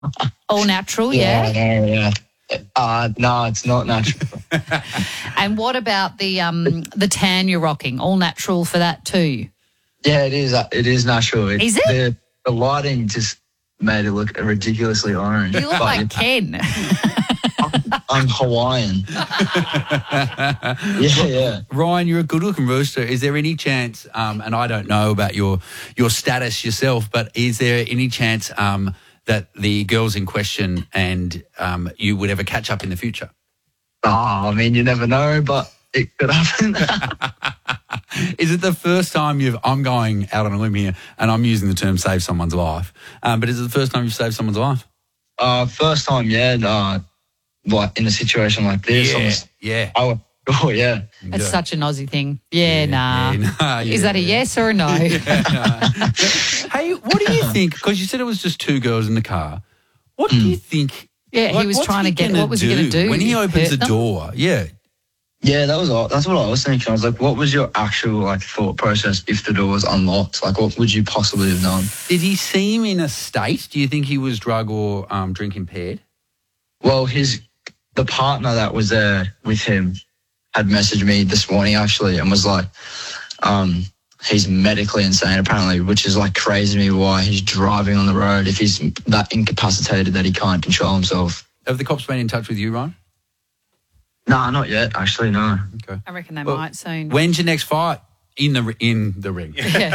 All natural, yeah? Yeah. No, it's not natural. And what about the tan you're rocking? All natural for that too? Yeah, it is. It is natural. Is it? The lighting just made it look ridiculously orange. You look like Ken. I'm Hawaiian. Yeah. Ryan, you're a good-looking rooster. Is there any chance, and I don't know about your status yourself, but is there any chance that the girls in question and you would ever catch up in the future? I mean, you never know, but it could happen. Is it the first time I'm going out on a limb here, and I'm using the term save someone's life, but is it the first time you've saved someone's life? First time, yeah. Like in a situation like this. Yeah. Yeah. It's such an Aussie thing. Nah. Is that a yes or a no? Hey, what do you think? Because you said it was just two girls in the car. What do you think? Yeah, he was trying to get. What was he going to do? When he opens the door? Yeah. Yeah, that's what I was thinking. I was like, what was your actual thought process if the door was unlocked? Like, what would you possibly have done? Did he seem in a state? Do you think he was drug or drink impaired? Well, the partner that was there with him had messaged me this morning actually and was like, he's medically insane apparently, which is like crazy to me why he's driving on the road if he's that incapacitated that he can't control himself. Have the cops been in touch with you, Ryan? No, not yet, actually, no. Okay. I reckon they might soon. When's your next fight? In the ring.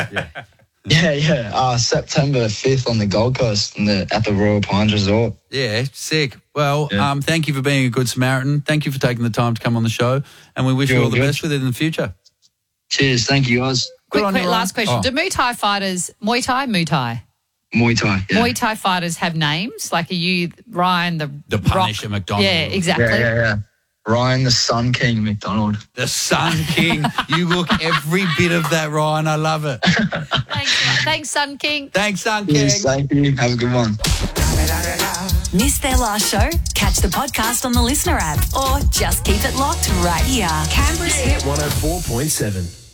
Yeah. September 5th on the Gold Coast at the Royal Pines Resort. Yeah, sick. Well, thank you for being a good Samaritan. Thank you for taking the time to come on the show, and we wish you all the best with it in the future. Cheers. Thank you, guys. Quick, last question. Do Muay Thai fighters, Muay Thai? Muay Thai, yeah. Muay Thai fighters have names? Like, are you Ryan the Punisher McDonald? Yeah, exactly. Yeah. Ryan the Sun King McDonald. The Sun King. You look every bit of that, Ryan. I love it. Thanks, Sun King. Thanks, Sun King. Yes, thank you. Have a good one. Missed their last show? Catch the podcast on the Listener app or just keep it locked right here. Canberra's Hit 104.7.